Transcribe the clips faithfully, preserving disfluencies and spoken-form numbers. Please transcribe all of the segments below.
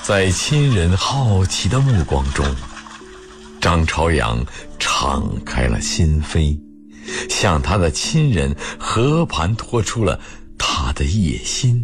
在亲人好奇的目光中，张朝阳敞开了心扉，向他的亲人和盘托出了他的野心。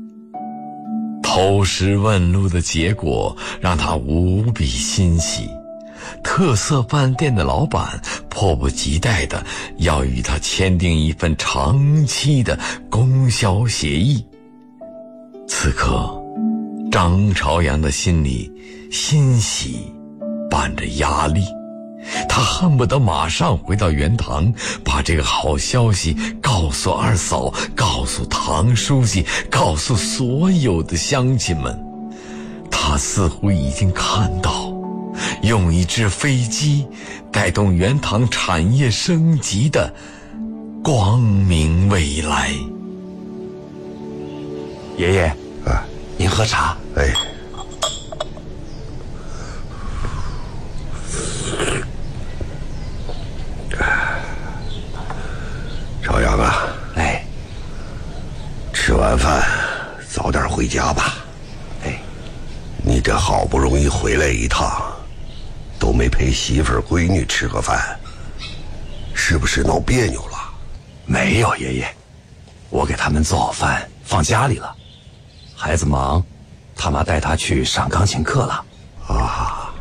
投石问路的结果让他无比欣喜，特色饭店的老板迫不及待地要与他签订一份长期的供销协议。此刻张朝阳的心里欣喜伴着压力，他恨不得马上回到原堂，把这个好消息告诉二嫂，告诉唐书记，告诉所有的乡亲们。他似乎已经看到用一只飞机带动原堂产业升级的光明未来。 爷爷，啊，您喝茶。 哎，朝阳啊， 哎， 吃完饭早点回家吧。 哎， 你这好不容易回来一趟，都没陪媳妇儿闺女吃个饭，是不是闹别扭了？ 没有，爷爷，我给他们做好饭放家里了。孩子忙，他妈带他去上钢琴课了。 啊，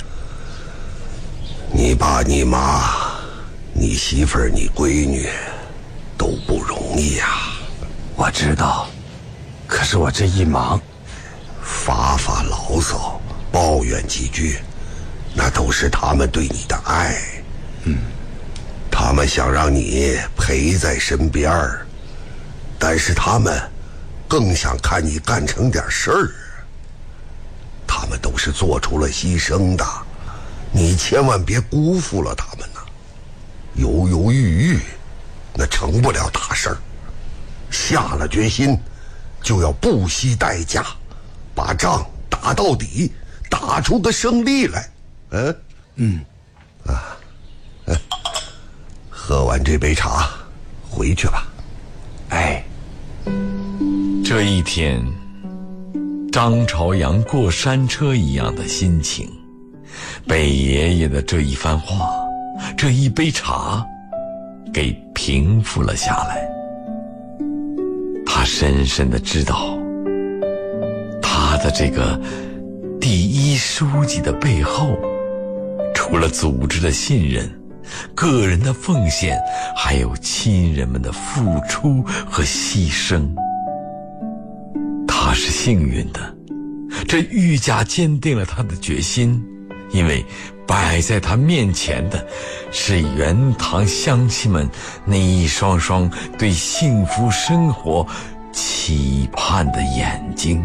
你爸你妈你媳妇儿你闺女都不容易呀。 我知道，可是我这一忙， 发发牢骚抱怨几句，那都是他们对你的爱。 嗯， 他们想让你陪在身边儿，但是他们更想看你干成点事儿。他们都是做出了牺牲的，你千万别辜负了他们呐。犹犹豫豫那成不了大事儿，下了决心就要不惜代价把仗打到底，打出个胜利来。嗯嗯啊，嗯，喝完这杯茶回去吧。 哎， 这一天张朝阳过山车一样的心情被爷爷的这一番话，这一杯茶给平复了下来。他深深地知道，他的这个第一书记的背后，除了组织的信任、个人的奉献，还有亲人们的付出和牺牲。他是幸运的，这愈加坚定了他的决心，因为摆在他面前的是原堂乡亲们那一双双对幸福生活期盼的眼睛。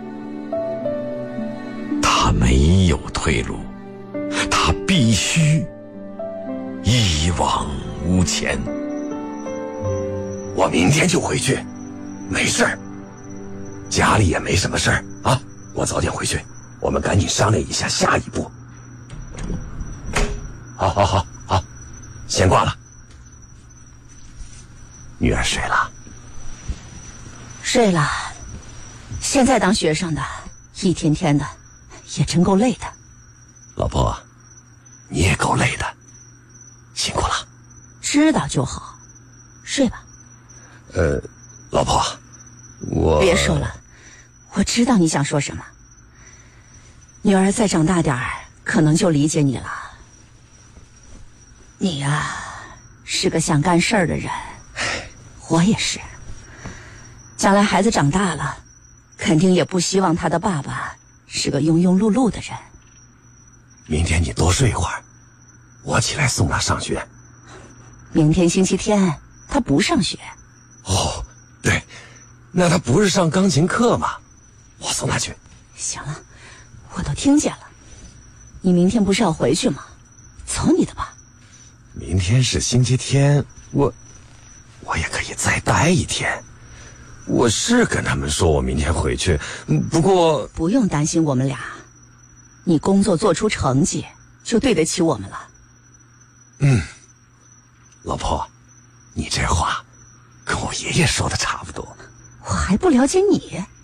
他没有退路，他必须一往无前。 我明天就回去，没事儿，家里也没什么事儿啊。我早点回去，我们赶紧商量一下下一步。好好好好，先挂了。女儿睡了？ 睡了。现在当学生的，一天天的，也真够累的。 老婆，你也够累的，辛苦了。 知道就好，睡吧。 呃，老婆，我别说了，我知道你想说什么。女儿再长大点儿，可能就理解你了。你呀、啊，是个想干事儿的人，我也是。将来孩子长大了，肯定也不希望他的爸爸是个庸庸碌碌的人。 明天你多睡一会儿，我起来送他上学。 明天星期天他不上学。 哦，对，那他不是上钢琴课吗？我送他去。 行了，我都听见了。你明天不是要回去吗？走你的吧。 明天是星期天，我我也可以再待一天。我是跟他们说我明天回去，不过不用担心我们俩，你工作做出成绩就对得起我们了。 嗯，老婆，你这话跟我爷爷说的差不多。 我还不了解你。